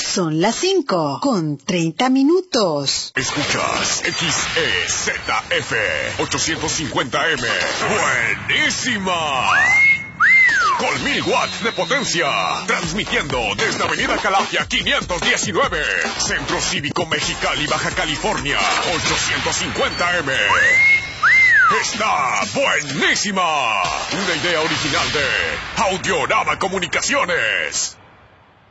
Son las 5:30. Escuchas XEZF 850M. ¡Buenísima! Con 1000 watts de potencia. Transmitiendo desde Avenida Calafia 519. Centro Cívico Mexicali, Baja California. 850M. ¡Está buenísima! Una idea original de Audiorama Comunicaciones.